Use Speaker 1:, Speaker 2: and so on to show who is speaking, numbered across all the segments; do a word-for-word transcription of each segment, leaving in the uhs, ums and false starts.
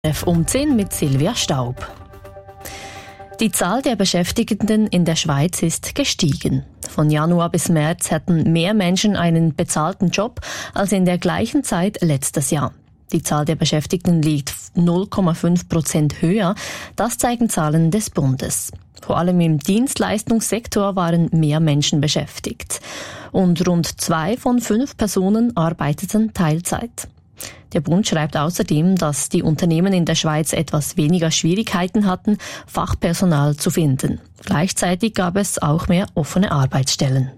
Speaker 1: Um zehn mit Silvia Staub. Die Zahl der Beschäftigten in der Schweiz ist gestiegen. Von Januar bis März hatten mehr Menschen einen bezahlten Job als in der gleichen Zeit letztes Jahr. Die Zahl der Beschäftigten liegt null Komma fünf Prozent höher. Das zeigen Zahlen des Bundes. Vor allem im Dienstleistungssektor waren mehr Menschen beschäftigt. Und rund zwei von fünf Personen arbeiteten Teilzeit. Der Bund schreibt außerdem, dass die Unternehmen in der Schweiz etwas weniger Schwierigkeiten hatten, Fachpersonal zu finden. Gleichzeitig gab es auch mehr offene Arbeitsstellen.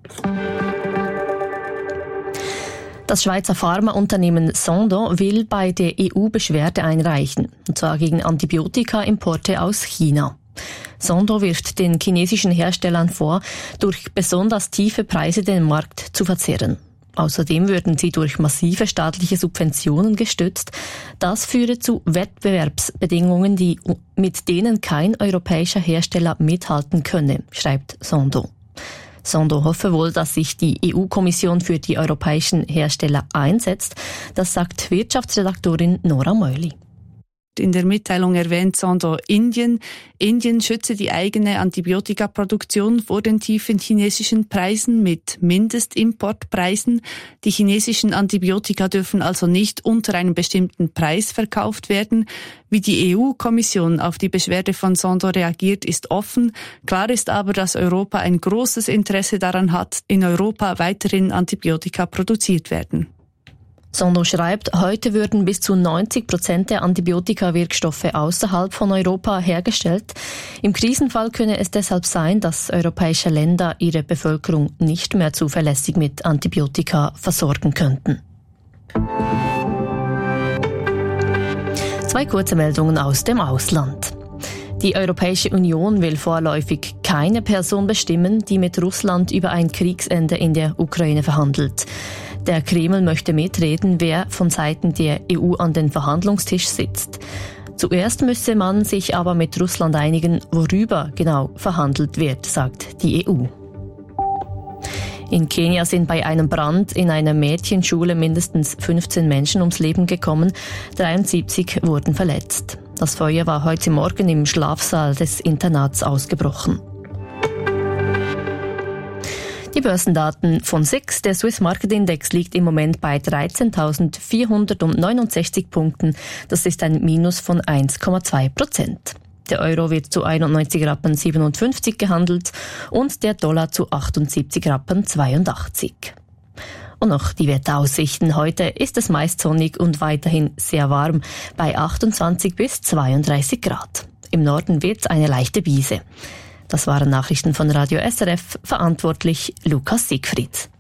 Speaker 1: Das Schweizer Pharmaunternehmen Sandoz will bei der E U Beschwerde einreichen, und zwar gegen Antibiotika-Importe aus China. Sandoz wirft den chinesischen Herstellern vor, durch besonders tiefe Preise den Markt zu verzerren. Außerdem würden sie durch massive staatliche Subventionen gestützt. Das führe zu Wettbewerbsbedingungen, die, mit denen kein europäischer Hersteller mithalten könne, schreibt Sandoz. Sandoz hoffe wohl, dass sich die E U-Kommission für die europäischen Hersteller einsetzt. Das sagt Wirtschaftsredaktorin Nora Meuli.
Speaker 2: In der Mitteilung erwähnt Sandoz Indien. Indien schütze die eigene Antibiotikaproduktion vor den tiefen chinesischen Preisen mit Mindestimportpreisen. Die chinesischen Antibiotika dürfen also nicht unter einem bestimmten Preis verkauft werden. Wie die E U-Kommission auf die Beschwerde von Sandoz reagiert, ist offen. Klar ist aber, dass Europa ein großes Interesse daran hat, in Europa weiterhin Antibiotika produziert werden.
Speaker 1: Sandoz schreibt, heute würden bis zu neunzig Prozent der Antibiotika-Wirkstoffe außerhalb von Europa hergestellt. Im Krisenfall könne es deshalb sein, dass europäische Länder ihre Bevölkerung nicht mehr zuverlässig mit Antibiotika versorgen könnten. Zwei kurze Meldungen aus dem Ausland. Die Europäische Union will vorläufig keine Person bestimmen, die mit Russland über ein Kriegsende in der Ukraine verhandelt. Der Kreml möchte mitreden, wer von Seiten der E U an den Verhandlungstisch sitzt. Zuerst müsse man sich aber mit Russland einigen, worüber genau verhandelt wird, sagt die E U. In Kenia sind bei einem Brand in einer Mädchenschule mindestens fünfzehn Menschen ums Leben gekommen, dreiundsiebzig wurden verletzt. Das Feuer war heute Morgen im Schlafsaal des Internats ausgebrochen. Die Börsendaten von S I X, der Swiss Market Index, liegt im Moment bei dreizehntausendvierhundertneunundsechzig Punkten. Das ist ein Minus von eins Komma zwei Prozent. Der Euro wird zu einundneunzig Rappen siebenundfünfzig gehandelt und der Dollar zu achtundsiebzig Rappen zweiundachtzig. Und noch die Wetteraussichten. Heute ist es meist sonnig und weiterhin sehr warm bei achtundzwanzig bis zweiunddreißig Grad. Im Norden wird es eine leichte Brise. Das waren Nachrichten von Radio S R F, verantwortlich Lukas Siegfried.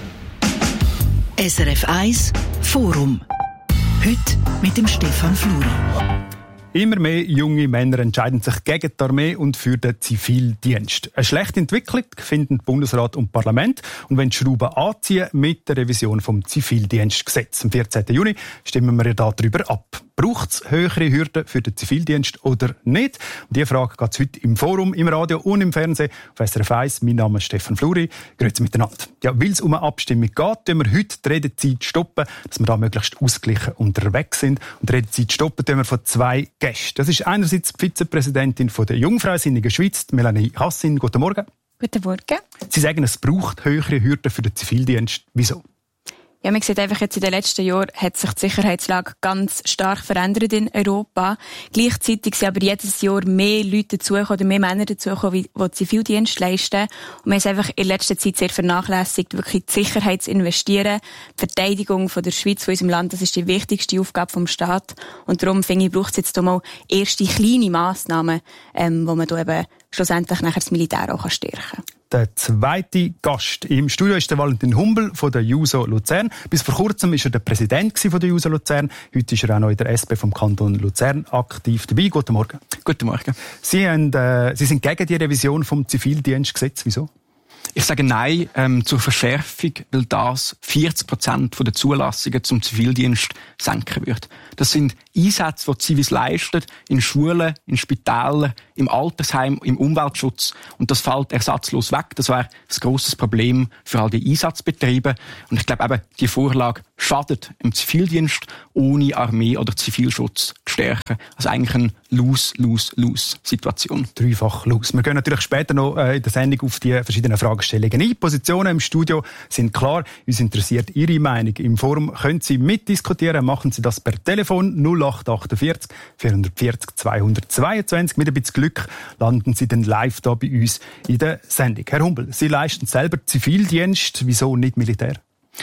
Speaker 3: S R F eins Forum. Heute mit dem Stefan Fluri.
Speaker 4: Immer mehr junge Männer entscheiden sich gegen die Armee und für den Zivildienst. Eine schlechte Entwicklung finden Bundesrat und Parlament und wollen die Schrauben anziehen mit der Revision vom Zivildienstgesetz. Am vierzehnten Juni stimmen wir ja darüber ab. Braucht es höhere Hürden für den Zivildienst oder nicht? Und diese Frage geht es heute im Forum, im Radio und im Fernsehen auf S R F eins. Mein Name ist Stefan Fluri. Grüezi miteinander. Ja, weil es um eine Abstimmung geht, tun wir heute die Redezeit stoppen, dass wir da möglichst ausgeglichen unterwegs sind. Und die Redezeit stoppen tun wir von zwei Gästen. Das ist einerseits die Vizepräsidentin von der Jungfreisinnigen Schweiz, Melanie Hassin. Guten Morgen.
Speaker 5: Guten Morgen.
Speaker 4: Sie sagen, es braucht höhere Hürden für den Zivildienst. Wieso?
Speaker 5: Ja, man sieht einfach jetzt in den letzten Jahren hat sich die Sicherheitslage ganz stark verändert in Europa. Gleichzeitig sind aber jedes Jahr mehr Leute dazugekommen, oder mehr Männer dazugekommen, die Zivildienst leisten. Und man ist einfach in letzter Zeit sehr vernachlässigt, wirklich die Sicherheit zu investieren. Die Verteidigung von der Schweiz, von unserem Land, das ist die wichtigste Aufgabe vom Staat. Und darum, finde ich, braucht es jetzt mal erste kleine Massnahmen, ähm, wo man da eben schlussendlich nachher das Militär auch stärken kann.
Speaker 4: Der zweite Gast im Studio ist der Valentin Humbel von der JUSO Luzern. Bis vor kurzem war er der Präsident von der JUSO Luzern. Heute ist er auch noch in der S P vom Kanton Luzern aktiv dabei. Guten Morgen.
Speaker 6: Guten Morgen.
Speaker 4: Sie, haben, äh, Sie sind gegen die Revision vom Zivildienstgesetz. Wieso?
Speaker 6: Ich sage Nein ähm, zur Verschärfung, weil das vierzig Prozent der Zulassungen zum Zivildienst senken wird. Das sind Einsätze, die Zivis leisten, in Schulen, in Spitälern, im Altersheim, im Umweltschutz. Und das fällt ersatzlos weg. Das wäre ein grosses Problem für all die Einsatzbetriebe. Und ich glaube eben, die Vorlage schadet im Zivildienst, ohne Armee oder Zivilschutz zu stärken. Also eigentlich eine Lose-Lose-Lose-Situation.
Speaker 4: Dreifach Lose. Wir gehen natürlich später noch in der Sendung auf die verschiedenen Fragestellungen ein. Positionen im Studio sind klar. Uns interessiert Ihre Meinung. Im Forum können Sie mitdiskutieren. Machen Sie das per Telefon null acht achtundvierzig vierhundertvierzig zweihundertzweiundzwanzig. Mit ein bisschen Glück landen Sie dann live da bei uns in der Sendung. Herr Humbel, Sie leisten selber Zivildienst. Wieso nicht Militär?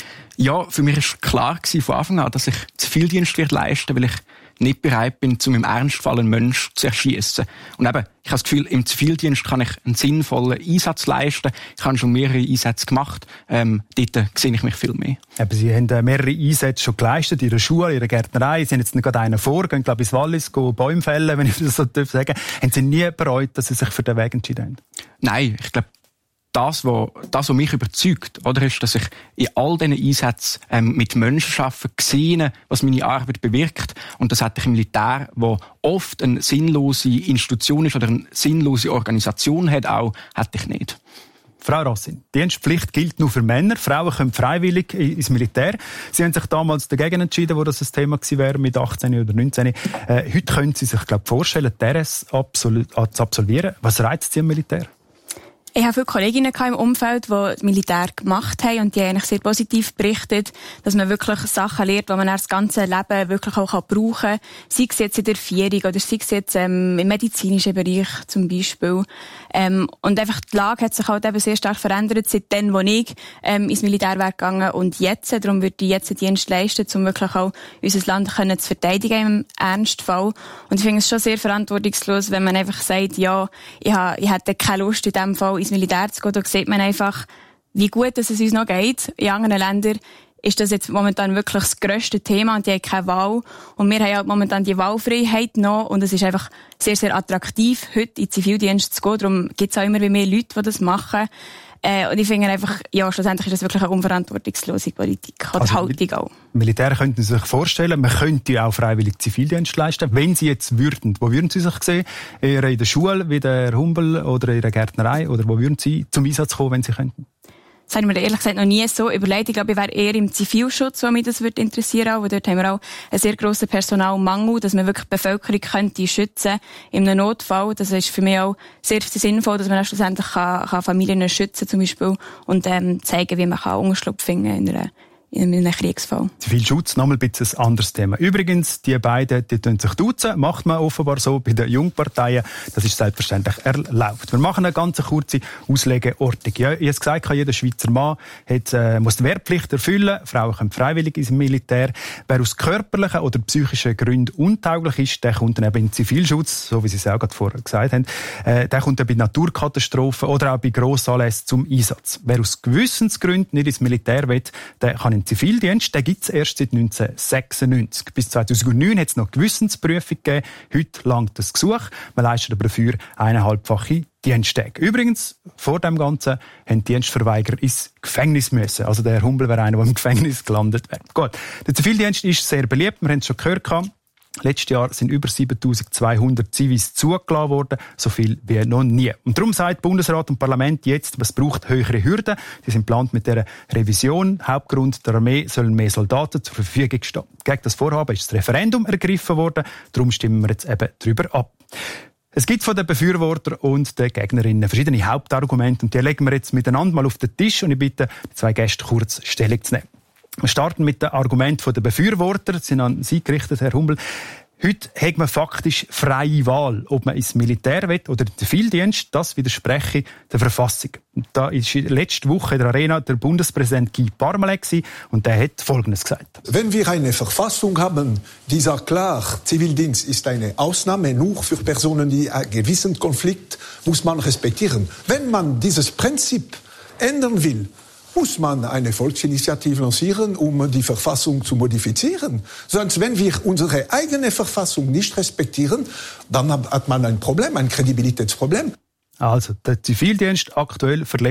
Speaker 6: Ja, für mich war klar von Anfang an, dass ich Zivildienst leisten werde, weil ich nicht bereit bin, um im Ernstfall einen Menschen zu erschiessen. Und eben, ich habe das Gefühl, im Zivildienst kann ich einen sinnvollen Einsatz leisten. Ich habe schon mehrere Einsätze gemacht. Ähm, dort sehe ich mich viel mehr.
Speaker 4: Eben, Sie haben mehrere Einsätze schon geleistet, in Ihrer Schule, in Ihrer Gärtnerei. Sie haben jetzt gerade einen vor, gehen, glaube ich, ins Wallis, Bäume fällen, wenn ich das so sagen darf. Haben Sie nie bereut, dass Sie sich für den Weg entschieden haben?
Speaker 6: Nein, ich glaube, Das, was, das, was mich überzeugt, oder, ist, dass ich in all diesen Einsätzen ähm, mit Menschen arbeite, sehe, was meine Arbeit bewirkt. Und das hatte ich im Militär, wo oft eine sinnlose Institution ist oder eine sinnlose Organisation hat, auch, hatte ich nicht.
Speaker 4: Frau Rossin, die Dienstpflicht gilt nur für Männer. Frauen können freiwillig ins Militär. Sie haben sich damals dagegen entschieden, wo das ein Thema gewesen wäre, mit achtzehn oder neunzehn. Äh, heute können Sie sich, glaube ich, vorstellen, D R S absol- zu absolvieren. Was reizt Sie am Militär?
Speaker 5: Ich habe viele Kolleginnen im Umfeld, die Militär gemacht haben und die haben eigentlich sehr positiv berichtet, dass man wirklich Sachen lernt, die man das ganze Leben wirklich auch brauchen kann. Sei es jetzt in der Vierung oder sei es jetzt ähm, im medizinischen Bereich zum Beispiel. Ähm, und einfach die Lage hat sich halt eben sehr stark verändert, seitdem, wo ich ähm, ins Militär wäre gegangen und jetzt. Darum würde ich jetzt den Dienst leisten, um wirklich auch unser Land können zu verteidigen im Ernstfall. Und ich finde es schon sehr verantwortungslos, wenn man einfach sagt, ja, ich, habe, ich hätte keine Lust in diesem Fall ins Militär zu gehen. Da sieht man einfach, wie gut dass es uns noch geht. In anderen Ländern ist das jetzt momentan wirklich das grösste Thema und die haben keine Wahl. Und wir haben ja momentan die Wahlfreiheit noch und es ist einfach sehr, sehr attraktiv, heute in den Zivildienst zu gehen. Darum gibt es auch immer mehr Leute, die das machen. Äh, und ich finde einfach, ja, schlussendlich ist das wirklich eine unverantwortungslose Politik oder also, Haltung auch.
Speaker 4: Militär könnten Sie sich vorstellen, man könnte auch freiwillig Zivildienst leisten. Wenn Sie jetzt würden, wo würden Sie sich sehen? Eher in der Schule, wie der Humbel oder in der Gärtnerei? Oder wo würden Sie zum Einsatz kommen, wenn Sie könnten?
Speaker 5: Das haben wir ehrlich gesagt noch nie so überlegt. Ich glaube, ich wäre eher im Zivilschutz, wo mich das würde interessieren. Weil dort haben wir auch einen sehr grossen Personalmangel, dass man wirklich die Bevölkerung könnte schützen in einem Notfall. Das ist für mich auch sehr sinnvoll, dass man auch schlussendlich kann, kann Familien schützen zum Beispiel und ähm, zeigen, wie man kann Unterschlupf finden in einer in einem Kriegsfall.
Speaker 4: Zivilschutz, nochmal ein bisschen ein anderes Thema. Übrigens, die beiden, die tun sich duzen, macht man offenbar so bei den Jungparteien. Das ist selbstverständlich erlaubt. Wir machen eine ganz kurze Auslegeordnung. Ja, ich habe gesagt, jeder Schweizer Mann hat, äh, muss die Wehrpflicht erfüllen. Frauen können freiwillig ins Militär. Wer aus körperlichen oder psychischen Gründen untauglich ist, der kommt dann eben in den Zivilschutz, so wie Sie es auch gerade vorher gesagt haben. Äh, der kommt dann bei Naturkatastrophen oder auch bei Grossanlässen zum Einsatz. Wer aus Gewissensgründen nicht ins Militär will, der kann Zivildienst, den gibt es erst seit neunzehnhundertsechsundneunzig. Bis zweitausendneun hat es noch Gewissensprüfung gegeben. Heute langt das Gesuch. Man leistet aber dafür eineinhalbfache Diensttage. Übrigens, vor dem Ganzen haben Dienstverweigerer ins Gefängnis müssen. Also der Humbel wäre einer, der im Gefängnis gelandet wäre. Gut. Der Zivildienst ist sehr beliebt. Wir haben es schon gehört. Letztes Jahr sind über siebentausendzweihundert Zivis zugelassen worden, so viel wie noch nie. Und darum sagt Bundesrat und Parlament jetzt, was braucht höhere Hürden. Die sind geplant mit dieser Revision. Hauptgrund, der Armee sollen mehr Soldaten zur Verfügung stehen. Gegen das Vorhaben ist das Referendum ergriffen worden. Darum stimmen wir jetzt eben darüber ab. Es gibt von den Befürwortern und den Gegnerinnen verschiedene Hauptargumente und die legen wir jetzt miteinander mal auf den Tisch und ich bitte die zwei Gäste kurz Stellung zu nehmen. Wir starten mit dem Argument der Befürworter. Das sind an Sie gerichtet, Herr Humbel. Heute hat man faktisch freie Wahl, ob man ins Militär will oder in den Zivildienst. Das widerspreche der Verfassung. Und da ist letzte Woche in der Arena der Bundespräsident Guy Parmelin und der hat Folgendes gesagt.
Speaker 7: Wenn wir eine Verfassung haben, die sagt klar, Zivildienst ist eine Ausnahme nur für Personen, die einen gewissen Konflikt muss man respektieren. Wenn man dieses Prinzip ändern will, muss man eine Volksinitiative lancieren, um die Verfassung zu modifizieren. Sonst, wenn wir unsere eigene Verfassung nicht respektieren, dann hat man ein Problem, ein Kredibilitätsproblem.
Speaker 4: Also, der Zivildienst aktuell verletzt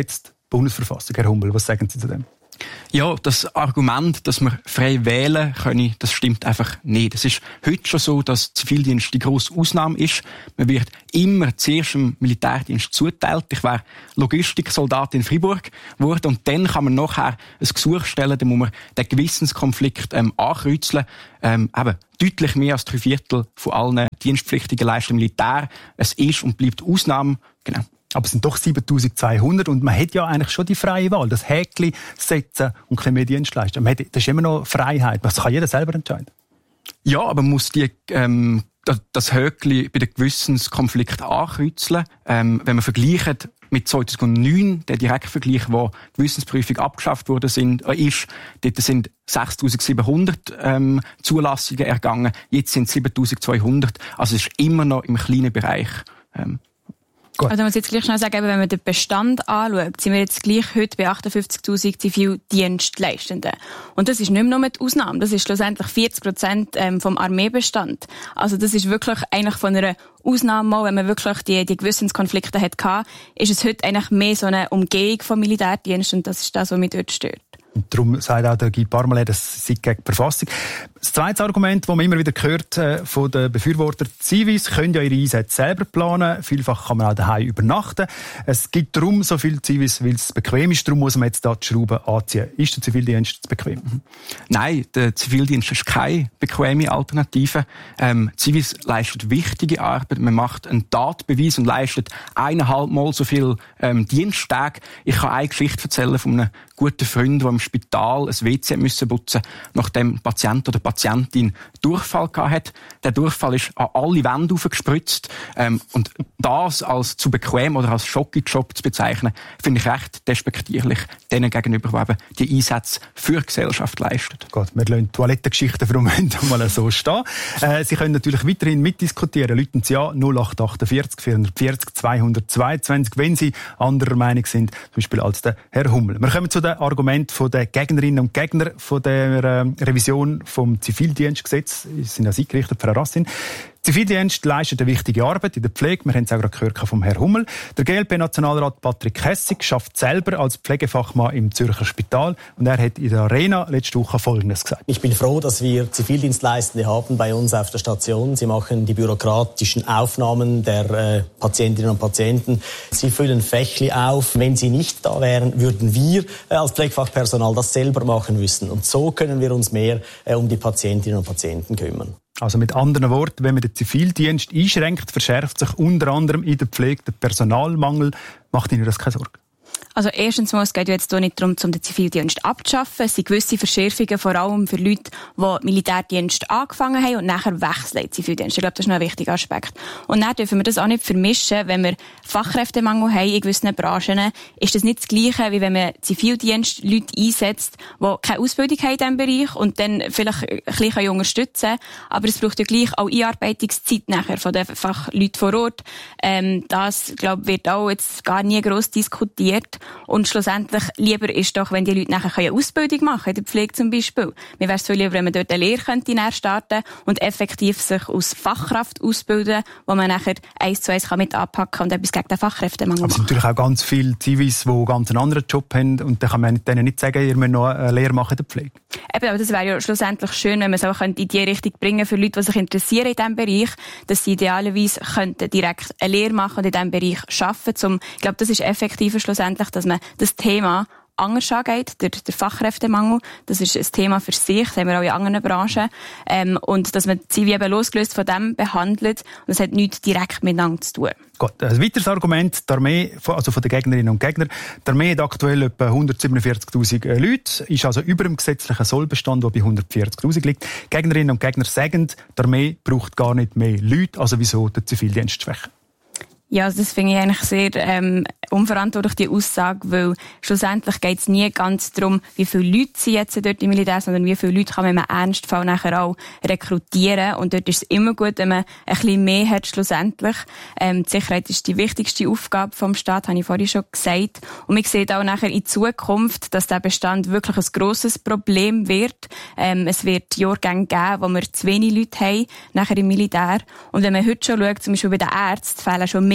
Speaker 4: Bundesverfassung. Herr Hummel, was sagen Sie zu dem?
Speaker 6: Ja, das Argument, dass man frei wählen können, das stimmt einfach nicht. Es ist heute schon so, dass Zivildienst die grosse Ausnahme ist. Man wird immer zuerst im Militärdienst zuteilt. Ich wäre Logistiksoldat in Freiburg geworden und dann kann man nachher ein Gesuch stellen, dann muss man den Gewissenskonflikt ähm, ankreuzeln. Ähm, eben, deutlich mehr als drei Viertel von allen Dienstpflichtigen leisten im Militär. Es ist und bleibt Ausnahme. Genau.
Speaker 4: Aber es sind doch siebentausendzweihundert und man hat ja eigentlich schon die freie Wahl, das Häkchen setzen und ein bisschen mehr Dienst leisten. Man hat, das ist immer noch Freiheit, das kann jeder selber entscheiden.
Speaker 6: Ja, aber man muss die, ähm, das Häkchen bei den Gewissenskonflikt ankreuzeln. Ähm, wenn man vergleicht mit zweitausendneun, der Direktvergleich, wo die Gewissensprüfung abgeschafft worden sind, äh, ist, dort sind sechstausendsiebenhundert ähm, Zulassungen ergangen, jetzt sind es siebentausendzweihundert, also es ist immer noch im kleinen Bereich. Ähm,
Speaker 5: Also man muss jetzt gleich schnell sagen, wenn man den Bestand anschaut, sind wir jetzt gleich heute bei achtundfünfzigtausend Zivildienstleistenden. Und das ist nicht mehr nur die Ausnahme, das ist schlussendlich vierzig Prozent vom Armeebestand. Also das ist wirklich eigentlich von einer Ausnahme, wenn man wirklich die, die Gewissenskonflikte hatte, ist es heute eigentlich mehr so eine Umgehung vom Militärdienst und das ist das, was mich dort stört.
Speaker 4: Und darum sagt auch der Guy Parmelin, das sei gegen die Verfassung. Das zweite Argument, das man immer wieder hört äh, von den Befürwortern, die Zivis können ja ihre Einsätze selber planen. Vielfach kann man auch daheim übernachten. Es gibt darum so viele Zivis, weil es bequem ist. Darum muss man jetzt da die Schrauben anziehen. Ist der Zivildienst bequem? Mhm.
Speaker 6: Nein, der Zivildienst ist keine bequeme Alternative. Ähm, Zivis leistet wichtige Arbeit. Man macht einen Tatbeweis und leistet eineinhalb Mal so viel ähm, Diensttage. Ich kann eine Geschichte erzählen von einem guten Freund, der im Spital ein W C müssen putzen, nachdem der Patient oder die Patientin Durchfall hatte. Der Durchfall ist an alle Wände aufgespritzt. Ähm, und das als zu bequem oder als Schocki-Job zu bezeichnen, finde ich recht despektierlich denen gegenüber, die eben die Einsätze für die Gesellschaft leisten.
Speaker 4: Gut, wir lassen die Toilettengeschichten für einen Moment mal so stehen. Äh, Sie können natürlich weiterhin mitdiskutieren. Läuten Sie an null acht achtundvierzig vierhundertvierzig zweihundertzweiundzwanzig, wenn Sie anderer Meinung sind, zum Beispiel als der Herr Hummel. Wir kommen zu den Argumenten der Gegnerinnen und Gegner von der äh, Revision vom Zivildienstgesetz. Sie sind ja eingerichtet, Frau Rassin. Zivildienst leistet eine wichtige Arbeit in der Pflege. Wir haben es auch gerade gehört vom Herrn Hummel. Der G L P-Nationalrat Patrick Hessig schafft selber als Pflegefachmann im Zürcher Spital. Und er hat in der Arena letzte Woche Folgendes gesagt.
Speaker 8: Ich bin froh, dass wir Zivildienstleistende haben bei uns auf der Station. Sie machen die bürokratischen Aufnahmen der äh, Patientinnen und Patienten. Sie füllen Fächli auf. Wenn sie nicht da wären, würden wir äh, als Pflegefachpersonal das selber machen müssen. Und so können wir uns mehr äh, um die Patientinnen und Patienten kümmern.
Speaker 4: Also mit anderen Worten, wenn man den Zivildienst einschränkt, verschärft sich unter anderem in der Pflege der Personalmangel. Macht Ihnen das keine Sorge?
Speaker 5: Also erstens mal, es geht ja jetzt hier nicht darum, um den Zivildienst abzuschaffen. Es sind gewisse Verschärfungen, vor allem für Leute, die Militärdienst angefangen haben und nachher wechseln in den Zivildienst. Ich glaube, das ist noch ein wichtiger Aspekt. Und dann dürfen wir das auch nicht vermischen. Wenn wir Fachkräftemangel haben in gewissen Branchen, ist das nicht das Gleiche, wie wenn man Zivildienst Leute einsetzt, die keine Ausbildung haben in diesem Bereich und dann vielleicht ein bisschen unterstützen können. Aber es braucht ja gleich auch Einarbeitungszeit nachher von den Fachleuten vor Ort. Ähm, das, glaube ich, wird auch jetzt gar nie gross diskutiert. Und schlussendlich lieber ist doch, wenn die Leute nachher eine Ausbildung machen können, in der Pflege zum Beispiel. Mir wäre es viel lieber, wenn man dort eine Lehre könnte starten und effektiv sich als Fachkraft ausbilden, wo man nachher eins zu eins mit anpacken kann und etwas gegen den Fachkräftemangel machen.
Speaker 4: Aber es sind natürlich auch ganz viele Zivis, die ganz einen anderen Job haben und dann kann man denen nicht sagen, ihr müsst noch eine Lehre machen in der Pflege.
Speaker 5: Eben, aber das wäre ja schlussendlich schön, wenn man es auch in die Richtung bringen für Leute, die sich interessieren in diesem Bereich, dass sie idealerweise könnten direkt eine Lehre machen und in diesem Bereich arbeiten. Zum, ich glaube, das ist effektiver schlussendlich, dass man das Thema anders angeht, der, der Fachkräftemangel. Das ist ein Thema für sich, das haben wir auch in anderen Branchen. Ähm, und dass man die Zivi eben losgelöst von dem behandelt. Und das hat nichts direkt miteinander zu tun.
Speaker 4: Gut, ein weiteres Argument, die Armee, also von den Gegnerinnen und Gegnern. Die Armee hat aktuell etwa hundertsiebenundvierzigtausend Leute, ist also über dem gesetzlichen Sollbestand, der bei hundertvierzigtausend liegt. Gegnerinnen und Gegner sagen, die Armee braucht gar nicht mehr Leute, also wieso den Zivildienst schwächen?
Speaker 5: Ja, also das finde ich eigentlich sehr ähm, unverantwortlich, die Aussage, weil schlussendlich geht es nie ganz darum, wie viele Leute sind jetzt dort im Militär, sondern wie viele Leute kann man im Ernstfall nachher auch rekrutieren. Und dort ist es immer gut, wenn man ein bisschen mehr hat schlussendlich. Ähm, die Sicherheit ist die wichtigste Aufgabe vom Staat, habe ich vorhin schon gesagt. Und man sieht auch nachher in Zukunft, dass der Bestand wirklich ein grosses Problem wird. Ähm, es wird Jahrgänge geben, wo wir zu wenig Leute haben, nachher im Militär. Und wenn man heute schon schaut, zum Beispiel bei den Ärzten, fehlen schon mehr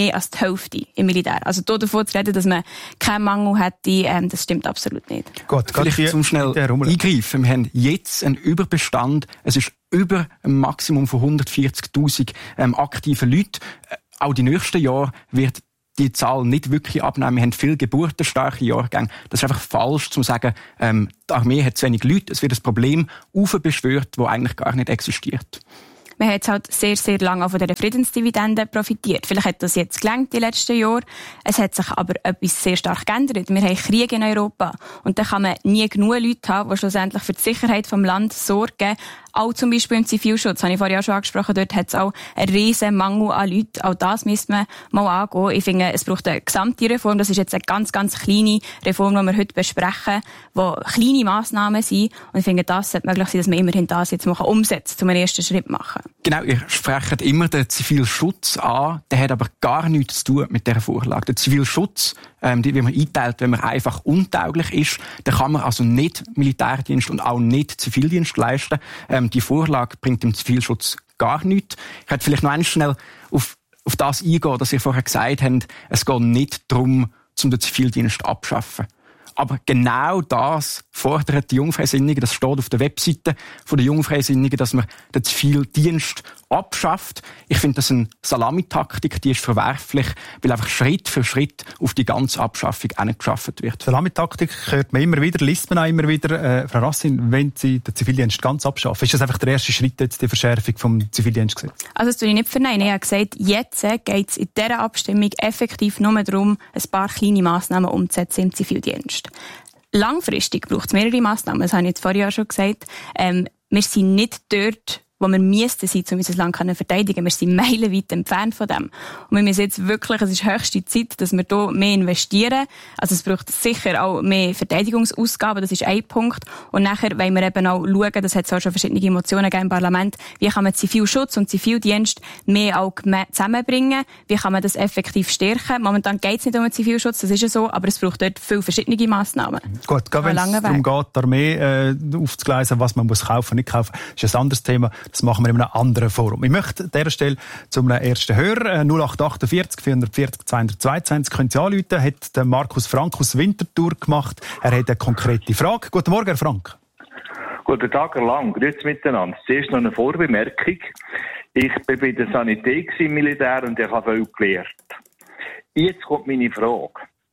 Speaker 5: mehr als die Hälfte im Militär. Also hier davon zu reden, dass man keinen Mangel hätte, ähm, das stimmt absolut nicht.
Speaker 6: Gut, vielleicht zum schnell eingreifen. Wir haben jetzt einen Überbestand. Es ist über ein Maximum von hundertvierzigtausend ähm, aktive Leute. Auch die nächsten Jahre wird die Zahl nicht wirklich abnehmen. Wir haben viele geburtenstarke Jahrgänge. Das ist einfach falsch, zu sagen, ähm, die Armee hat zu wenig Leute. Es wird ein Problem aufbeschwört, das eigentlich gar nicht existiert.
Speaker 5: Man hat halt sehr, sehr lange auch von dieser Friedensdividende profitiert. Vielleicht hat das jetzt gelangt die letzten Jahre. Es hat sich aber etwas sehr stark geändert. Wir haben Krieg in Europa. Und da kann man nie genug Leute haben, die schlussendlich für die Sicherheit des Landes sorgen. Auch zum Beispiel im Zivilschutz, habe ich vorher auch schon angesprochen, dort hat es auch einen riesen Mangel an Leuten. Auch das müsste man mal angehen. Ich finde, es braucht eine gesamte Reform. Das ist jetzt eine ganz, ganz kleine Reform, die wir heute besprechen, wo kleine Massnahmen sind. Und ich finde, das sollte möglich sein, dass man immerhin das jetzt mal umsetzt, um einen ersten Schritt zu machen.
Speaker 6: Genau, ihr sprecht immer den Zivilschutz an. Der hat aber gar nichts zu tun mit dieser Vorlage. Der Zivilschutz, ähm, wie man einteilt, wenn man einfach untauglich ist, dann kann man also nicht Militärdienst und auch nicht Zivildienst leisten. Ähm, die Vorlage bringt dem Zivilschutz gar nichts. Ich hätte vielleicht noch einmal schnell auf, auf das eingehen, dass ihr vorher gesagt habt, es geht nicht darum, um den Zivildienst abzuschaffen. Aber genau das fordert die Jungfreisinnigen. Das steht auf der Webseite der Jungfreisinnigen, dass man den Zivildienst abschafft. Ich finde das eine Salamitaktik, die ist verwerflich, weil einfach Schritt für Schritt auf die ganze Abschaffung hingeschafft wird.
Speaker 4: Salamitaktik hört man immer wieder, liest man auch immer wieder. Äh, Frau Rassin, wenn Sie den Zivildienst ganz abschaffen, ist das einfach der erste Schritt jetzt, die Verschärfung vom Zivildienstgesetz?
Speaker 5: Also das tue ich nicht verneinen. Ich habe gesagt, jetzt geht es in dieser Abstimmung effektiv nur darum, ein paar kleine Massnahmen umzusetzen im Zivildienst. Langfristig braucht es mehrere Massnahmen, das habe ich jetzt vorher auch schon gesagt. Ähm, wir sind nicht dort, wo wir müssten sein, um unser Land zu verteidigen. Wir sind meilenweit entfernt von dem. Und wir müssen jetzt wirklich, es ist höchste Zeit, dass wir hier mehr investieren. Also es braucht sicher auch mehr Verteidigungsausgaben, das ist ein Punkt. Und nachher wollen wir eben auch schauen, das hat es auch schon verschiedene Emotionen gegeben im Parlament, wie kann man Zivilschutz und Zivildienst mehr auch zusammenbringen, wie kann man das effektiv stärken. Momentan geht es nicht um den Zivilschutz, das ist ja so, aber es braucht dort viele verschiedene Massnahmen.
Speaker 4: Gut, gerade wenn es darum geht, die Armee äh, aufzugleisen, was man muss kaufen, nicht kaufen, ist ein anderes Thema. Das machen wir in einem anderen Forum. Ich möchte an dieser Stelle zu einem ersten Hörer, null acht achtundvierzig vierhundertvierzig zweihundertzweiundzwanzig, können Sie anrufen, hat der Markus Frank aus Winterthur gemacht. Er hat eine konkrete Frage. Guten Morgen, Herr Frank.
Speaker 9: Guten Tag, Herr Lang. Grüezi miteinander. Zuerst noch eine Vorbemerkung. Ich bin bei der Sanität im Militär und ich habe viel gelernt. Jetzt kommt meine Frage.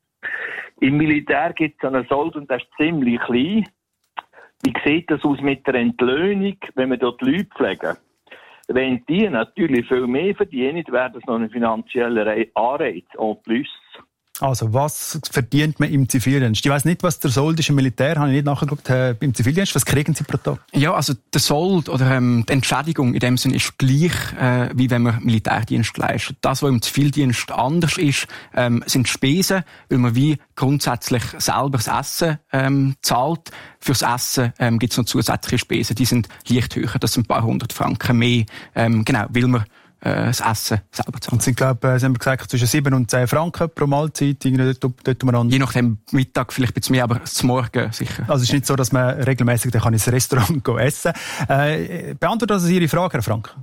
Speaker 9: Im Militär gibt es einen Sold und der ist ziemlich klein. Wie sieht das aus mit der Entlöhnung, wenn wir dort Leute pflegen? Wenn die natürlich viel mehr verdienen, wäre das noch ein finanzieller Anreiz en plus.
Speaker 4: Also, was verdient man im Zivildienst? Ich weiss nicht, was der Sold ist im Militär, habe ich nicht nachgeguckt, äh, im Zivildienst. Was kriegen Sie pro Tag?
Speaker 6: Ja, also der Sold oder ähm, die Entschädigung in dem Sinne ist gleich, äh, wie wenn man Militärdienst leistet. Das, was im Zivildienst anders ist, ähm, sind Spesen, weil man wie grundsätzlich selber das Essen ähm, zahlt. Fürs Essen ähm, gibt es noch zusätzliche Spesen, die sind leicht höher, das sind ein paar hundert Franken mehr, ähm, genau, weil man das Essen selber zahlen.
Speaker 4: Und sind, glaube Sie haben gesagt, zwischen sieben und zehn Franken pro Mahlzeit. Dort, dort man
Speaker 6: Je nachdem, Mittag vielleicht ein bisschen mehr, aber zum Morgen sicher.
Speaker 4: Also es ist nicht so, dass man regelmäßig dann ins Restaurant gehen essen kann. Äh, beantwortet das Ihre Frage, Herr Frank?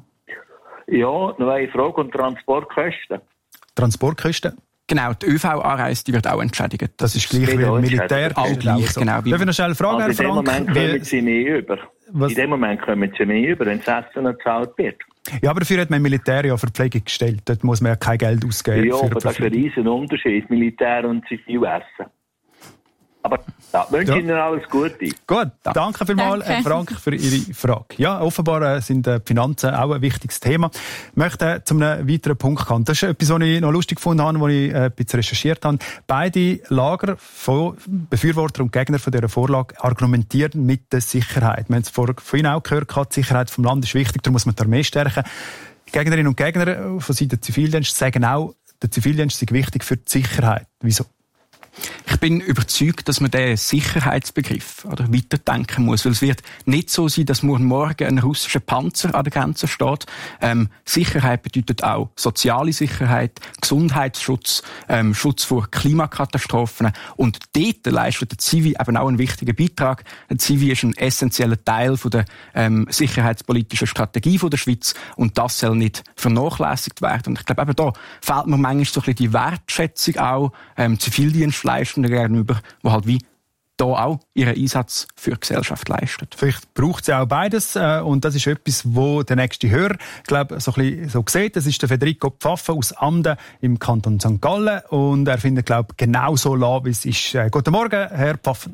Speaker 9: Ja, noch eine Frage und Transportkosten.
Speaker 4: Transportkosten?
Speaker 6: Genau, die ÖV-Anreise, die wird auch entschädigt.
Speaker 4: Das ist gleich wie im Militär.
Speaker 6: Auch gleich,
Speaker 4: so.
Speaker 6: genau.
Speaker 9: Darf ich noch schnell fragen, also Herr Frank? In dem Moment kommen Sie mehr über. Was? In dem Moment kommen Sie mehr über, wenn das Essen gezahlt wird.
Speaker 4: Ja, aber dafür hat man im Militär ja Verpflegung gestellt. Dort muss man ja kein Geld ausgeben.
Speaker 9: Ja, aber das ist ein riesen Unterschied, Militär und Zivilessen. Aber ja, wünsche ja. Ihnen alles Gute.
Speaker 4: Gut, danke vielmals, Herr Frank, für Ihre Frage. Ja, offenbar sind die Finanzen auch ein wichtiges Thema. Ich möchte zu einem weiteren Punkt kommen. Das ist etwas, was ich noch lustig gefunden habe, was ich ein bisschen recherchiert habe. Beide Lager von Befürworter und Gegner von dieser Vorlage argumentieren mit der Sicherheit. Wir haben es von Ihnen auch gehört, die Sicherheit vom Land ist wichtig, darum muss man die Armee stärken. Die Gegnerinnen und Gegner von Seiten des Zivildienstes sagen auch, der Zivildienst ist wichtig für die Sicherheit. Wieso?
Speaker 6: Ich bin überzeugt, dass man den Sicherheitsbegriff oder weiterdenken muss, weil es wird nicht so sein, dass morgen ein russischer Panzer an der Grenze steht. Ähm, Sicherheit bedeutet auch soziale Sicherheit, Gesundheitsschutz, ähm, Schutz vor Klimakatastrophen, und dort leistet der Zivi eben auch einen wichtigen Beitrag. Der Zivi ist ein essentieller Teil von der ähm, sicherheitspolitischen Strategie von der Schweiz, und das soll nicht vernachlässigt werden. Und ich glaube, eben da fehlt mir manchmal so ein bisschen die Wertschätzung auch ähm, Zivildienstleistenden gegenüber, die halt wie da auch ihren Einsatz für die Gesellschaft leisten.
Speaker 4: Vielleicht braucht es ja auch beides, äh, und das ist etwas, wo der nächste Hörer, glaube so ein bisschen so sieht. Das ist der Federico Pfaffer aus Amden im Kanton Sankt Gallen, und er findet, glaube genau so lassen, wie es ist. Äh, guten Morgen, Herr Pfaffen.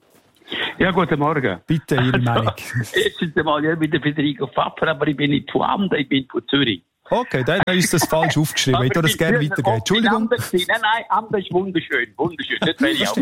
Speaker 10: Ja, guten Morgen.
Speaker 4: Bitte, Ihre
Speaker 10: also,
Speaker 4: Meinung.
Speaker 10: Jetzt ist einmal ja mit der Federico Pfaffer, aber ich bin nicht von Amden, ich bin von Zürich.
Speaker 4: Okay, dann ist das falsch aufgeschrieben. Ich würde das gerne weitergeben. Entschuldigung.
Speaker 10: Nein, nein, Amden ist wunderschön. Wunderschön. Das will ich auch.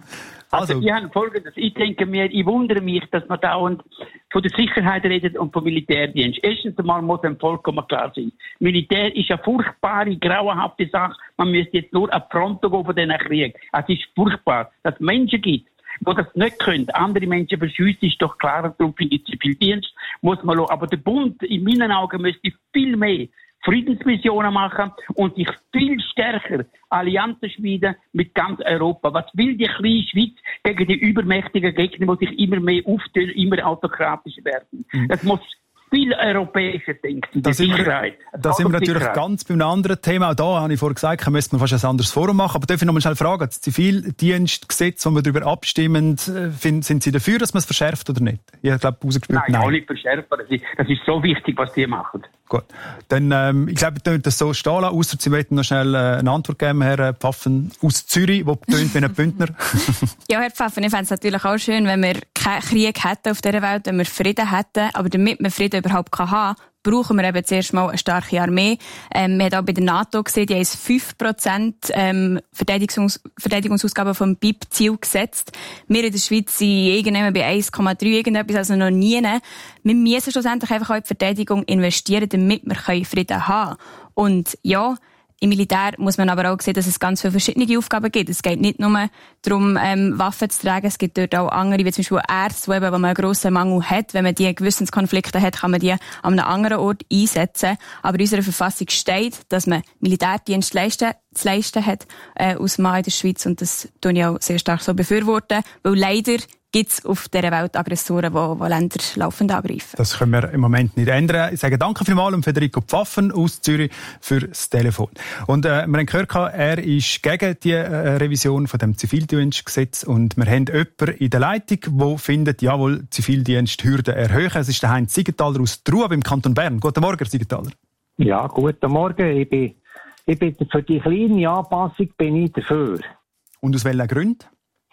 Speaker 10: Also, also, ich habe Folgendes. Ich denke mir, ich wundere mich, dass man dauernd von der Sicherheit redet und vom Militärdienst. Erstens einmal muss einem vollkommen klar sein. Militär ist eine furchtbare, grauenhafte Sache. Man müsste jetzt nur an die Front gehen von diesen Krieg. Es ist furchtbar, dass es Menschen gibt, die das nicht können. Andere Menschen verschiessen, ist doch klar. Darum finde ich Zivildienst muss man lassen. Aber der Bund, in meinen Augen, müsste viel mehr Friedensmissionen machen und sich viel stärker Allianzen schmieden mit ganz Europa. Was will die kleine Schweiz gegen die übermächtigen Gegner, die sich immer mehr auftun, immer autokratischer werden? Mhm. Das muss viel europäischer denken.
Speaker 4: Da sind wir, da sind wir natürlich ganz bei einem anderen Thema. Auch da habe ich vorhin gesagt, müsste man fast ein anderes Forum machen. Aber darf ich noch mal schnell fragen, das Zivildienstgesetz, wo wir darüber abstimmen, sind Sie dafür, dass man es verschärft oder nicht? Ich glaube, rausgespürt,
Speaker 10: nein, nein. Auch nicht verschärfen. Das ist, das ist so wichtig, was die machen.
Speaker 4: Gut. Dann, ähm, ich glaube, wir das so stehen lassen, ausser Sie möchten noch schnell äh, eine Antwort geben, Herr Pfaffen aus Zürich, der tönt wie ein Bündner.
Speaker 5: Ja, Herr Pfaffen, ich fände es natürlich auch schön, wenn wir keinen Krieg hätten auf dieser Welt, wenn wir Frieden hätten. Aber damit wir Frieden überhaupt haben kann, brauchen wir eben zuerst mal eine starke Armee. Ähm, wir haben auch bei der NATO gesehen, die haben fünf Prozent ähm, Verteidigungs- Verteidigungsausgaben vom B I P-Ziel gesetzt. Wir in der Schweiz sind irgendwann bei eins Komma drei irgendetwas, also noch nie. Wir müssen schlussendlich einfach auch in die Verteidigung investieren, damit wir Frieden haben können. Und ja, im Militär muss man aber auch sehen, dass es ganz viele verschiedene Aufgaben gibt. Es geht nicht nur darum, ähm, Waffen zu tragen. Es gibt dort auch andere, wie zum Beispiel Ärzte, wo, eben, wo man einen grossen Mangel hat. Wenn man die Gewissenskonflikte hat, kann man die an einem anderen Ort einsetzen. Aber in unserer Verfassung steht, dass man Militärdienst leisten, zu leisten hat, äh, aus Mann in der Schweiz. Und das tue ich auch sehr stark so befürworten. Weil leider gibt es auf dieser Welt Aggressoren, die, die Länder laufend angreifen.
Speaker 4: Das können wir im Moment nicht ändern. Ich sage danke vielmals an Federico Pfaffen aus Zürich für das Telefon. Und äh, wir haben gehört, er ist gegen die äh, Revision von dem Zivildienstgesetz, und wir haben jemanden in der Leitung, der findet, jawohl, Zivildiensthürden erhöhen. Es ist der Heinz Siegenthaler aus Trub im Kanton Bern. Guten Morgen, Herr Siegenthaler.
Speaker 11: Ja, guten Morgen. Ich bin, ich bin für die kleine Anpassung bin ich dafür.
Speaker 4: Und aus welchen Gründen?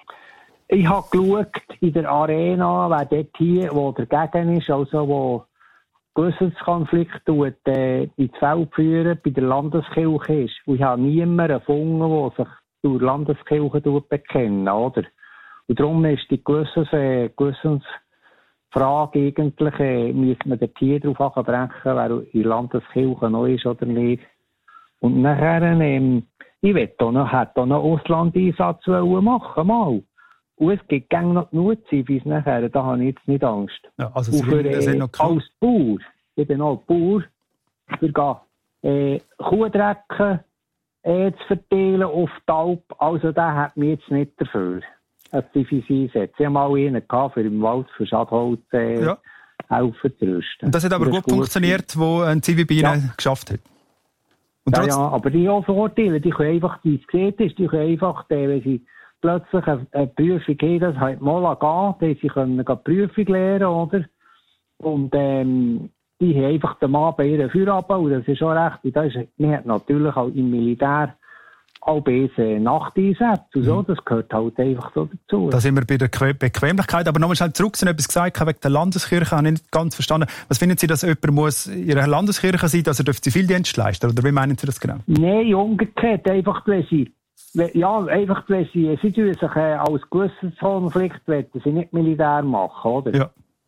Speaker 11: Ich habe geschaut in der Arena, wer dort hier, wo dagegen ist, also wo Gewissenskonflikt tut, äh, ins Feld führen, bei der Landeskirche ist. Und ich habe niemanden gefunden, der sich zur Landeskirche bekennt, oder? Und darum ist die Gewissens, äh, Gewissensfrage eigentlich, äh, müsste man dort hier drauf abbrechen, wer in der Landeskirche noch ist oder nicht. Und nachher, ähm, ich hätte auch noch, hätte auch noch Auslandeinsatz machen, mal. Und es gibt gerne noch genug Zivis nachher, da habe ich jetzt nicht Angst.
Speaker 4: Ja, also Sie für, äh, noch
Speaker 11: als Bauer, ich bin auch Bauer, für äh, Kuhdrecken äh, zu verteilen auf die Alp, also der hat mich jetzt nicht dafür. Ein Zivis einsetzen. Ich habe mal einen gehabt, für im Wald für Schadholz äh, ja. helfen zu rüsten.
Speaker 4: Und das hat aber das gut funktioniert, gut. Wo ein Zivi bei Ihnen ja. geschafft hat.
Speaker 11: Und ja, ja, aber die auch Vorteile, die können einfach, die es gesehen ist, die können einfach, wenn sie plötzlich eine, eine Prüfung haben, das halt mal gehen, sie können eine Prüfung lernen, oder? Und, ähm, die haben einfach den Mann bei ihren Feierabend, und das ist schon recht. Und das ist, man hat natürlich auch im Militär auch diese Nachteinsätze und so, das gehört halt einfach so dazu.
Speaker 4: Da sind wir bei der Bequemlichkeit. Aber nochmal schnell zurück, Sie haben etwas gesagt wegen der Landeskirche, habe ich nicht ganz verstanden. Was finden Sie, dass jemand muss in Ihrer Landeskirche sein, dass er Zivildienst leisten darf? Oder wie meinen Sie das genau?
Speaker 11: Nein, umgekehrt, einfach, wenn sie Ja, einfach, wenn sie, sie tun sich äh, als Gewissenskonflikt wollen, sie nicht Militär machen, oder?
Speaker 4: Ja.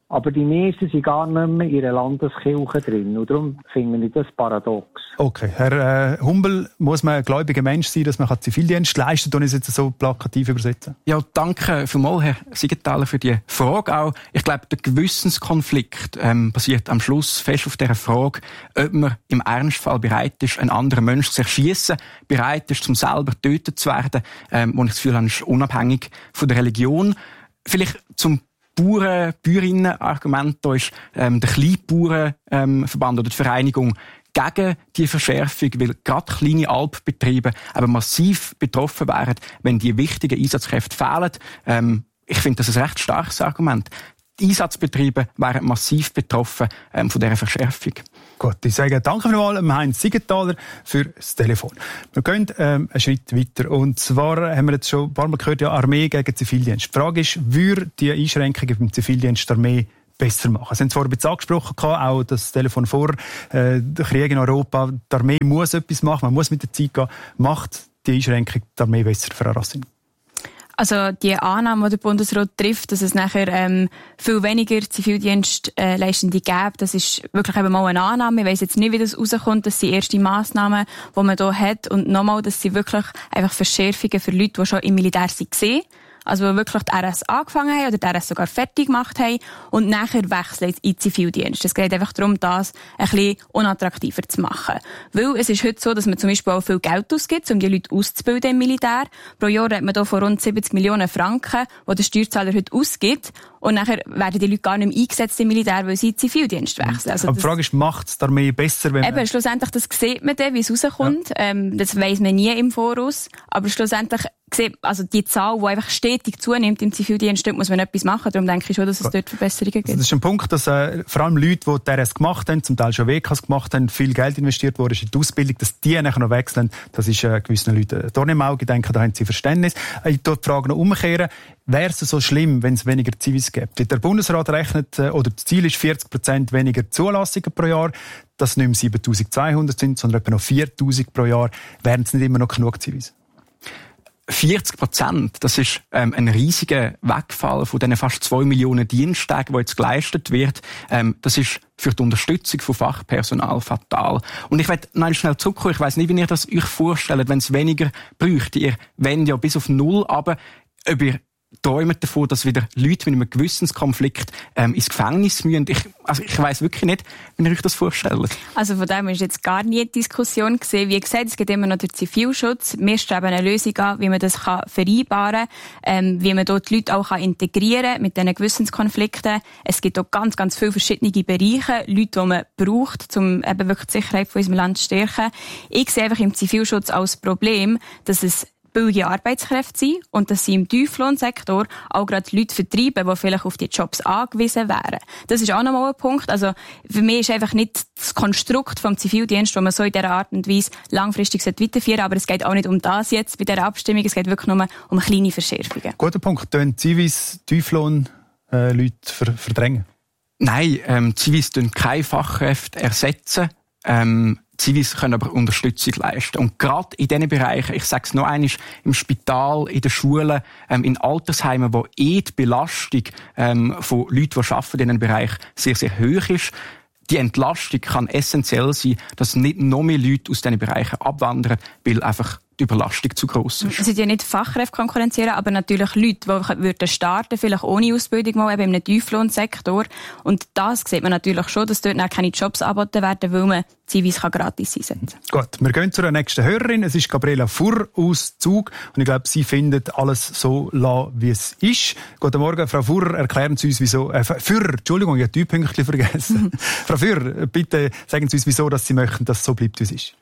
Speaker 11: aber die meisten sind gar nicht mehr in der Landeskirche drin. Und darum finde ich das paradox.
Speaker 4: Okay, Herr äh, Humbel, muss man ein gläubiger Mensch sein, dass man Zivildienst leisten kann, und es jetzt so plakativ übersetzen?
Speaker 6: Ja, danke vielmals, Herr Siegenthaler, für die Frage auch. Ich glaube, der Gewissenskonflikt ähm, basiert am Schluss fest auf der Frage, ob man im Ernstfall bereit ist, einen anderen Menschen zu erschiessen, bereit ist, um selber getötet zu werden, ähm, wo ich das Gefühl habe, ist unabhängig von der Religion. Vielleicht zum Bauern, Bäuerinnen-Argument, da ist ähm, der Kleinbauernverband ähm, oder die Vereinigung gegen die Verschärfung, weil gerade kleine Alpbetriebe aber massiv betroffen wären, wenn die wichtigen Einsatzkräfte fehlen. Ähm, ich finde das ein recht starkes Argument. Die Einsatzbetriebe wären massiv betroffen ähm, von dieser Verschärfung.
Speaker 4: Gut, ich sage danke vielmals Heinz Siegenthaler für das Telefon. Wir gehen ähm, einen Schritt weiter. Und zwar haben wir jetzt schon ein paar Mal gehört, ja, Armee gegen Zivildienst. Die Frage ist, würde die Einschränkungen beim Zivildienst der Armee besser machen? Sie haben es vorher ein bisschen angesprochen, auch das Telefon vor, äh, der Krieg in Europa. Die Armee muss etwas machen, man muss mit der Zeit gehen. Macht die Einschränkung die Armee besser, Frau Racine?
Speaker 5: Also die Annahme, die der Bundesrat trifft, dass es nachher ähm, viel weniger Zivildienstleistende gäbe, das ist wirklich eben mal eine Annahme. Ich weiss jetzt nicht, wie das rauskommt. Das sind erste Massnahmen, die man hier hat. Und nochmal, das sind wirklich einfach Verschärfungen für Leute, die schon im Militär waren. Also die wirklich die R S angefangen haben oder die R S sogar fertig gemacht haben und nachher wechseln in Zivildienst. Es geht einfach darum, das ein bisschen unattraktiver zu machen. Weil es ist heute so, dass man zum Beispiel auch viel Geld ausgibt, um die Leute auszubilden im Militär. Pro Jahr hat man hier von rund siebzig Millionen Franken, die der Steuerzahler heute ausgibt. Und nachher werden die Leute gar nicht mehr eingesetzt im Militär, weil sie in Zivildienst wechseln. Also
Speaker 4: aber die Frage ist, macht es die Armee besser, wenn man...
Speaker 5: Eben, schlussendlich, das sieht man dann, wie es rauskommt. Ja. Ähm, das weiss man nie im Voraus. Aber schlussendlich sieht, also die Zahl, die einfach stetig zunimmt im Zivildienst, dort muss man etwas machen. Darum denke ich schon, dass es dort Verbesserungen gibt.
Speaker 4: Das ist ein Punkt, dass äh, vor allem Leute, die die R S gemacht haben, zum Teil schon W Ks gemacht haben, viel Geld investiert wurde in die Ausbildung, dass die nachher noch wechseln, das ist äh, gewissen Leuten ein Dorn im Auge. Ich denke, da haben sie Verständnis. Ich tue die Frage noch umkehren. Wäre es so schlimm, wenn es weniger Zivis gibt? Der Bundesrat rechnet, äh, oder das Ziel ist vierzig Prozent weniger Zulassungen pro Jahr. Das nicht mehr siebentausendzweihundert sind, sondern etwa noch viertausend pro Jahr. Wären es nicht immer noch genug Zivis?
Speaker 6: vierzig Prozent, das ist ähm, ein riesiger Wegfall von diesen fast zwei Millionen Diensttagen, die jetzt geleistet wird. Ähm, das ist für die Unterstützung von Fachpersonal fatal. Und ich möchte noch schnell zurückkommen. Ich weiss nicht, wie ihr das euch vorstellt, wenn es weniger bräuchte. Ihr wendet ja bis auf null, aber ob ihr träumt davon, dass wieder Leute mit einem Gewissenskonflikt ähm, ins Gefängnis müssen. Ich, also ich weiss wirklich nicht, wie ihr euch das vorstellt.
Speaker 5: Also von dem ist jetzt gar nie die Diskussion gesehen. Wie gesagt, es gibt immer noch den Zivilschutz. Wir streben eine Lösung an, wie man das kann vereinbaren kann, ähm, wie man dort die Leute auch kann integrieren kann mit diesen Gewissenskonflikten. Es gibt auch ganz, ganz viele verschiedene Bereiche, Leute, die man braucht, um eben wirklich die Sicherheit von unserem Land zu stärken. Ich sehe einfach im Zivilschutz als Problem, dass es billige Arbeitskräfte sind und dass sie im Tieflohnsektor auch gerade Leute vertreiben, die vielleicht auf die Jobs angewiesen wären. Das ist auch nochmal ein Punkt. Also für mich ist einfach nicht das Konstrukt vom Zivildienst, das man so in dieser Art und Weise langfristig weiterführen sollte, aber es geht auch nicht um das jetzt bei dieser Abstimmung, es geht wirklich nur um kleine Verschärfungen.
Speaker 4: Guter Punkt. Tun Zivis Tieflohn äh, Leute ver- verdrängen?
Speaker 6: Nein, ähm, Zivis tun keine Fachkräfte ersetzen. Ähm, Zivis können aber Unterstützung leisten. Und gerade in diesen Bereichen, ich sage es noch einmal, im Spital, in den Schulen, ähm, in Altersheimen, wo eh die Belastung ähm, von Leuten, die arbeiten in diesem Bereich, sehr, sehr hoch ist, die Entlastung kann essentiell sein, dass nicht noch mehr Leute aus diesen Bereichen abwandern, weil einfach die Überlastung zu gross ist.
Speaker 5: Es sind ja nicht Fachkräfte konkurrenzieren, aber natürlich Leute, die würden starten, vielleicht ohne Ausbildung mal eben in einem Tieflohnsektor. Und das sieht man natürlich schon, dass dort auch keine Jobs angeboten werden, weil man Zivis gratis einsetzen kann.
Speaker 4: Gut, wir gehen zur nächsten Hörerin. Es ist Gabriela Furr aus Zug. Und ich glaube, sie findet alles so la, wie es ist. Guten Morgen, Frau Furr. Erklären Sie uns, wieso... Äh, Furr, Entschuldigung, ich habe die Pünktchen vergessen. Frau Furr, bitte sagen Sie uns, wieso dass Sie möchten, dass es so bleibt, wie es ist.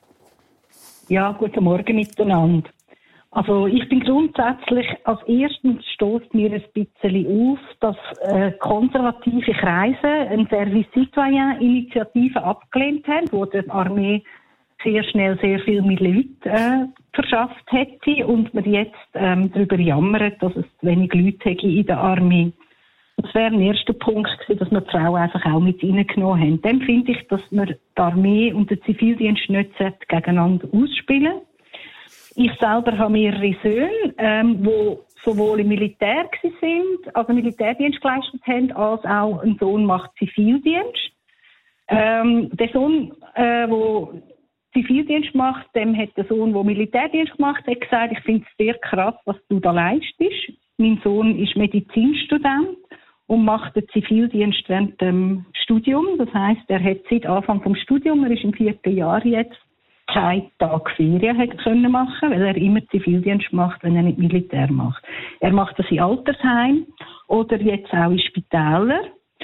Speaker 12: Ja, guten Morgen miteinander. Also ich bin grundsätzlich, als erstens stößt mir ein bisschen auf, dass äh, konservative Kreise eine Service-Citoyen-Initiative abgelehnt haben, wo die Armee sehr schnell sehr viel mit Leuten äh, verschafft hätte und man jetzt ähm, darüber jammert, dass es zu wenig Leute hätte in der Armee. Das wäre ein erster Punkt gewesen, dass wir die Frauen einfach auch mit reingenommen haben. Dann finde ich, dass wir die Armee und den Zivildienst nicht gegeneinander ausspielen. Ich selber habe mehrere Söhne, ähm, die sowohl im Militär sind, also Militärdienst geleistet haben, als auch ein Sohn macht Zivildienst. Ähm, der Sohn, der äh, Zivildienst macht, dem hat der Sohn, der Militärdienst gemacht hat, gesagt, ich finde es sehr krass, was du da leistest. Mein Sohn ist Medizinstudent und macht den Zivildienst während dem Studium. Das heisst, er hat seit Anfang des Studiums, er ist im vierten Jahr jetzt, keinen Tag Ferien hat können machen, weil er immer Zivildienst macht, wenn er nicht Militär macht. Er macht das in Altersheim oder jetzt auch in Spitälern.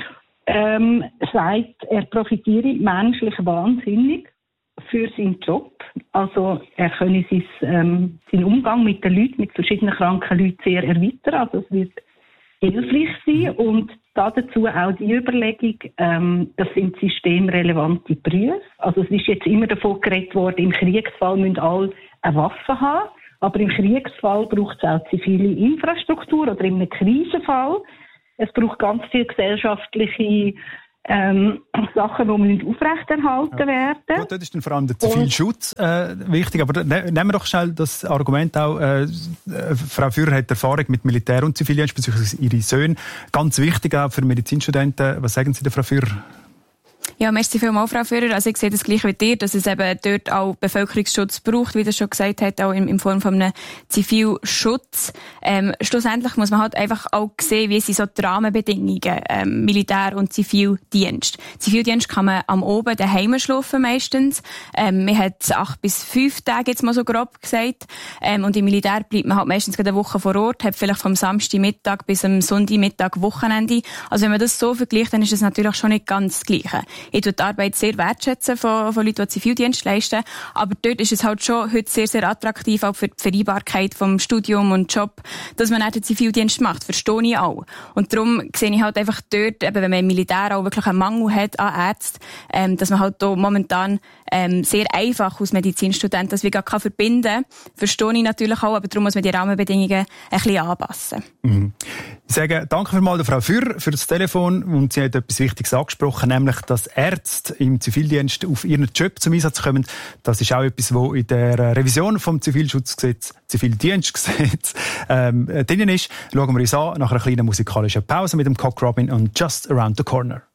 Speaker 12: Ähm, sagt, er profitiere menschlich wahnsinnig für seinen Job. Also er könne sein, ähm, seinen Umgang mit den Leuten, mit verschiedenen kranken Leuten sehr erweitern. Also es wird hilfreich sein und dazu auch die Überlegung, ähm, das sind systemrelevante Berufe. Also es ist jetzt immer davon geredet worden, im Kriegsfall müssen alle eine Waffe haben, aber im Kriegsfall braucht es auch zivile Infrastruktur oder in einem Krisenfall. Es braucht ganz viele gesellschaftliche ähm, Sachen, die müssen aufrechterhalten ja. werden.
Speaker 4: Gut, dort ist dann vor allem der Zivilschutz äh, wichtig. Aber ne, nehmen wir doch schnell das Argument auch. Äh, Frau Führer hat Erfahrung mit Militär und Zivildienst, beziehungsweise ihre Söhne. Ganz wichtig auch für Medizinstudenten. Was sagen Sie da, Frau Führer?
Speaker 5: Ja, merci vielmals, Frau Führer. Also ich sehe das gleich wie dir, dass es eben dort auch Bevölkerungsschutz braucht, wie das schon gesagt hat, auch in, in Form von einem Zivilschutz. Ähm, schlussendlich muss man halt einfach auch sehen, wie sind so die Rahmenbedingungen, ähm, Militär- und Zivildienst. Zivildienst kann man am Oben daheim schlafen meistens. Ähm, man hat acht bis fünf Tage, jetzt mal so grob gesagt. Ähm, und im Militär bleibt man halt meistens eine Woche vor Ort, hat vielleicht vom Samstagmittag bis am Sonntagmittag Wochenende. Also wenn man das so vergleicht, dann ist es natürlich schon nicht ganz das Gleiche. Ich tue die Arbeit sehr wertschätzen von, von Leuten, die Zivildienst leisten. Aber dort ist es halt schon heute sehr, sehr attraktiv, auch für die Vereinbarkeit vom Studium und Job, dass man auch den Zivildienst macht. Verstehe ich auch. Und darum sehe ich halt einfach dort, eben, wenn man im Militär auch wirklich einen Mangel hat an Ärzten, ähm, dass man halt da momentan ähm, sehr einfach als Medizinstudent das wie gar kann verbinden kann. Verstehe ich natürlich auch, aber darum muss man die Rahmenbedingungen ein bisschen anpassen.
Speaker 4: Mhm. Ich sage danke vielmals der Frau Führer für das Telefon und sie hat etwas Wichtiges angesprochen, nämlich, dass Ärzte im Zivildienst auf ihren Job zum Einsatz kommen. Das ist auch etwas, was in der Revision vom Zivilschutzgesetz, Zivildienstgesetz ähm, drin ist. Schauen wir uns an nach einer kleinen musikalischen Pause mit dem Cock Robin und Just Around the Corner.